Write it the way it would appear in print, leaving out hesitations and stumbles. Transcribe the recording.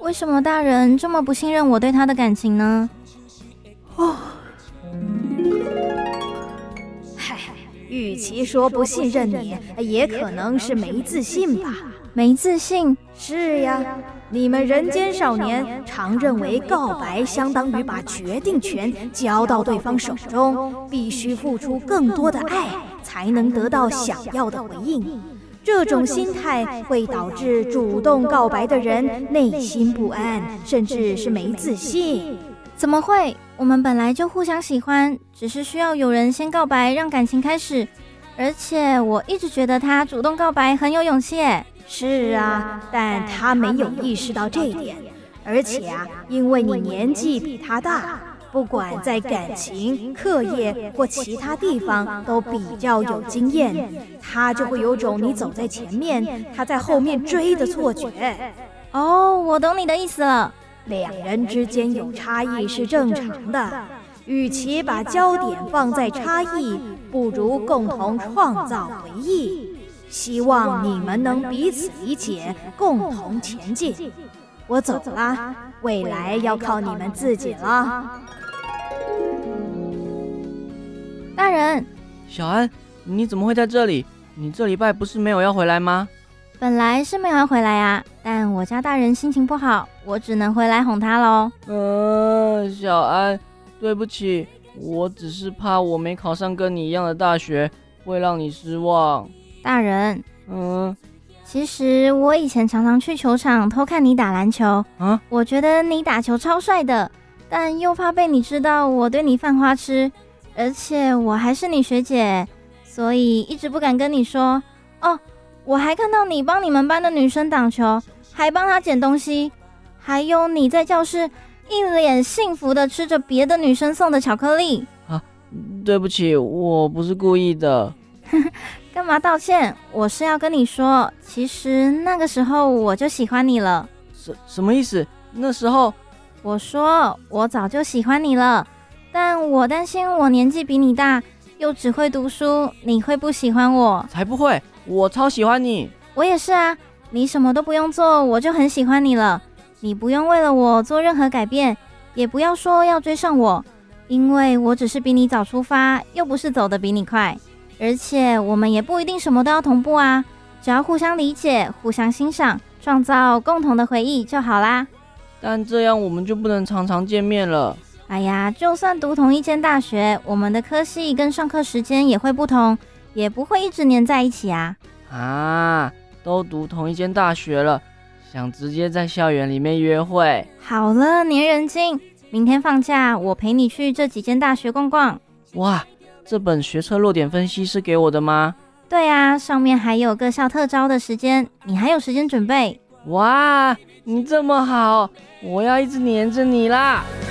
为什么大人这么不信任我对他的感情呢？ 嗨，与其说不信任你，也可能是没自信吧。 没自信？ 是呀，你们人间少年常认为告白相当于把决定权交到对方手中，必须付出更多的爱才能得到想要的回应。这种心态会导致主动告白的人内心不安，甚至是没自信。 怎么会？我们本来就互相喜欢，只是需要有人先告白，让感情开始。而且我一直觉得他主动告白很有勇气耶。 是啊，但他没有意识到这一点。而且啊，因为你年纪比他大，不管在感情、课业或其他地方都比较有经验，他就会有种你走在前面，他在后面追的错觉。 哦，我懂你的意思了。 两人之间有差异是正常的，与其把焦点放在差异，不如共同创造回忆。希望你们能彼此理解，共同前进。我走了，未来要靠你们自己了。 大人， 小安，你怎么会在这里？你这礼拜不是没有要回来吗？ 本来是没有要回来啊，但我家大人心情不好，我只能回来哄他咯。 小安，对不起，我只是怕我没考上跟你一样的大学，会让你失望。 大人，其实我以前常常去球场偷看你打篮球啊，我觉得你打球超帅的，但又怕被你知道我对你犯花痴，而且我还是你学姐，所以一直不敢跟你说。哦，我还看到你帮你们班的女生挡球，还帮她捡东西，还有你在教室一脸幸福的吃着别的女生送的巧克力。 啊，对不起，我不是故意的。 干嘛道歉？我是要跟你说，其实那个时候我就喜欢你了。 什么意思？那时候？ 我说我早就喜欢你了，但我担心我年纪比你大，又只会读书，你会不喜欢我。 才不会，我超喜欢你。 我也是啊，你什么都不用做，我就很喜欢你了。你不用为了我做任何改变，也不要说要追上我，因为我只是比你早出发，又不是走得比你快。而且我们也不一定什么都要同步啊，只要互相理解、互相欣赏，创造共同的回忆就好啦。 但这样我们就不能常常见面了。 哎呀，就算读同一间大学，我们的科系跟上课时间也会不同，也不会一直黏在一起啊。 都读同一间大学了，想直接在校园里面约会。 好了，黏人精，明天放假，我陪你去这几间大学逛逛。 哇，这本学测落点分析是给我的吗？ 对啊，上面还有各校特招的时间，你还有时间准备。 哇，你这么好，我要一直黏着你啦。